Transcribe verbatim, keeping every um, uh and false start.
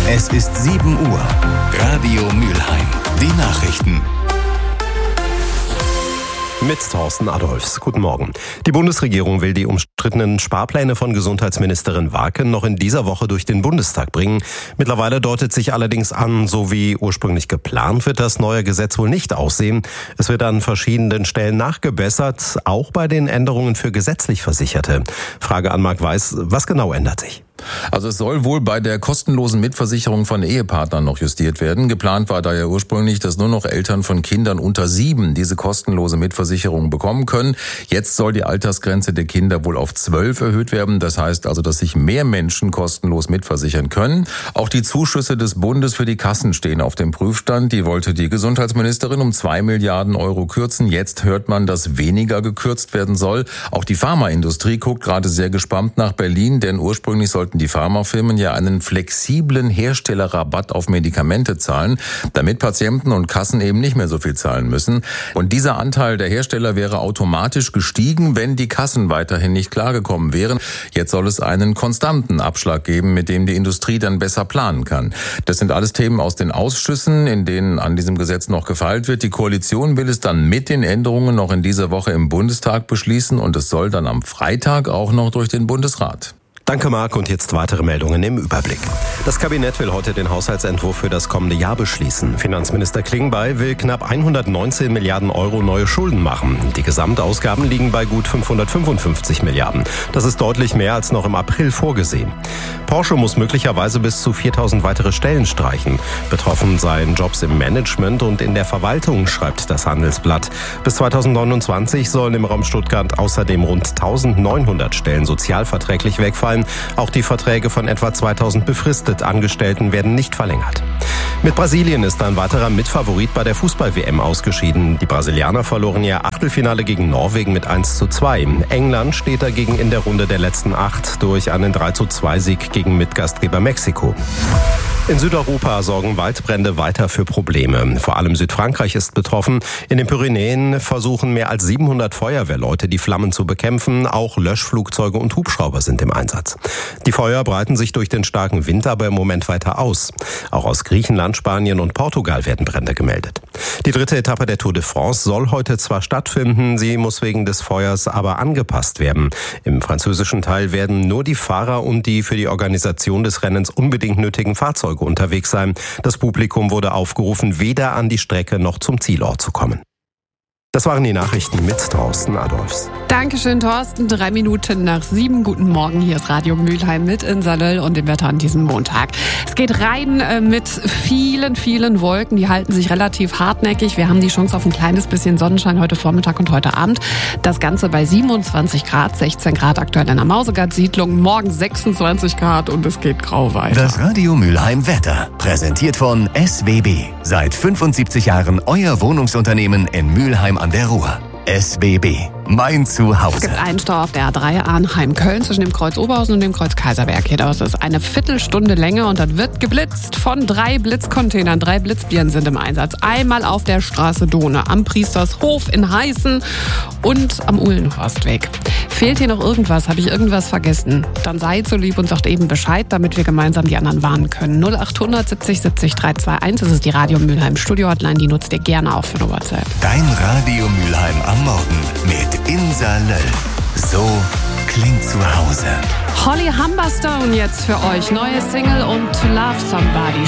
Es ist sieben Uhr. Radio Mülheim. Die Nachrichten. Mit Thorsten Adolfs. Guten Morgen. Die Bundesregierung will die umstrittenen Sparpläne von Gesundheitsministerin Warken noch in dieser Woche durch den Bundestag bringen. Mittlerweile deutet sich allerdings an, so wie ursprünglich geplant, wird das neue Gesetz wohl nicht aussehen. Es wird an verschiedenen Stellen nachgebessert, auch bei den Änderungen für gesetzlich Versicherte. Frage an Marc Weiß, was genau ändert sich? Also es soll wohl bei der kostenlosen Mitversicherung von Ehepartnern noch justiert werden. Geplant war da ja ursprünglich, dass nur noch Eltern von Kindern unter sieben diese kostenlose Mitversicherung bekommen können. Jetzt soll die Altersgrenze der Kinder wohl auf zwölf erhöht werden. Das heißt also, dass sich mehr Menschen kostenlos mitversichern können. Auch die Zuschüsse des Bundes für die Kassen stehen auf dem Prüfstand. Die wollte die Gesundheitsministerin um zwei Milliarden Euro kürzen. Jetzt hört man, dass weniger gekürzt werden soll. Auch die Pharmaindustrie guckt gerade sehr gespannt nach Berlin, denn ursprünglich sollten die Pharmafirmen ja einen flexiblen Herstellerrabatt auf Medikamente zahlen, damit Patienten und Kassen eben nicht mehr so viel zahlen müssen. Und dieser Anteil der Hersteller wäre automatisch gestiegen, wenn die Kassen weiterhin nicht klargekommen wären. Jetzt soll es einen konstanten Abschlag geben, mit dem die Industrie dann besser planen kann. Das sind alles Themen aus den Ausschüssen, in denen an diesem Gesetz noch gefeilt wird. Die Koalition will es dann mit den Änderungen noch in dieser Woche im Bundestag beschließen und es soll dann am Freitag auch noch durch den Bundesrat. Danke, Marc. Und jetzt weitere Meldungen im Überblick. Das Kabinett will heute den Haushaltsentwurf für das kommende Jahr beschließen. Finanzminister Klingbeil will knapp hundertneunzehn Milliarden Euro neue Schulden machen. Die Gesamtausgaben liegen bei gut fünfhundertfünfundfünfzig Milliarden. Das ist deutlich mehr als noch im April vorgesehen. Porsche muss möglicherweise bis zu viertausend weitere Stellen streichen. Betroffen seien Jobs im Management und in der Verwaltung, schreibt das Handelsblatt. Bis zweitausendneunundzwanzig sollen im Raum Stuttgart außerdem rund eintausendneunhundert Stellen sozialverträglich wegfallen. Auch die Verträge von etwa zweitausend befristet Angestellten werden nicht verlängert. Mit Brasilien ist ein weiterer Mitfavorit bei der Fußball-W M ausgeschieden. Die Brasilianer verloren ihr Achtelfinale gegen Norwegen mit eins zu zwei. England steht dagegen in der Runde der letzten acht durch einen drei zu zwei Sieg gegen Mitgastgeber Mexiko. In Südeuropa sorgen Waldbrände weiter für Probleme. Vor allem Südfrankreich ist betroffen. In den Pyrenäen versuchen mehr als siebenhundert Feuerwehrleute, die Flammen zu bekämpfen. Auch Löschflugzeuge und Hubschrauber sind im Einsatz. Die Feuer breiten sich durch den starken Wind aber im Moment weiter aus. Auch aus Griechenland, Spanien und Portugal werden Brände gemeldet. Die dritte Etappe der Tour de France soll heute zwar stattfinden, sie muss wegen des Feuers aber angepasst werden. Im französischen Teil werden nur die Fahrer und die für die Organisation des Rennens unbedingt nötigen Fahrzeuge unterwegs sein. Das Publikum wurde aufgerufen, weder an die Strecke noch zum Zielort zu kommen. Das waren die Nachrichten mit Thorsten Adolfs. Dankeschön, Thorsten. Drei Minuten nach sieben. Guten Morgen. Hier ist Radio Mülheim mit Insa Löll und dem Wetter an diesem Montag. Es geht rein äh, mit vielen, vielen Wolken. Die halten sich relativ hartnäckig. Wir haben die Chance auf ein kleines bisschen Sonnenschein heute Vormittag und heute Abend. Das Ganze bei siebenundzwanzig Grad, sechzehn Grad aktuell in der Mausegard-Siedlung. Morgen sechsundzwanzig Grad und es geht grau weiter. Das Radio Mülheim Wetter. Präsentiert von S W B. Seit fünfundsiebzig Jahren euer Wohnungsunternehmen in Mülheim an der Ruhr. S W B. Mein Zuhause. Es gibt einen Stau auf der A drei Arnheim-Köln zwischen dem Kreuz Oberhausen und dem Kreuz Kaiserberg. Hier dauert es eine Viertelstunde länger und dann wird geblitzt von drei Blitzcontainern. Drei Blitzbirnen sind im Einsatz. Einmal auf der Straße Dohne, am Priestershof in Heißen und am Uhlenhorstweg. Fehlt hier noch irgendwas? Habe ich irgendwas vergessen? Dann seid so lieb und sagt eben Bescheid, damit wir gemeinsam die anderen warnen können. null achthundert siebzig siebzig dreihundertzweiundundzwanzig, das ist die Radio Mülheim Studio-Hotline. Die nutzt ihr gerne auch für eine WhatsApp. Dein Radio Mülheim am Morgen mit Insa Löll. So klingt zu Hause. Holly Humberstone jetzt für euch. Neue Single und To Love Somebody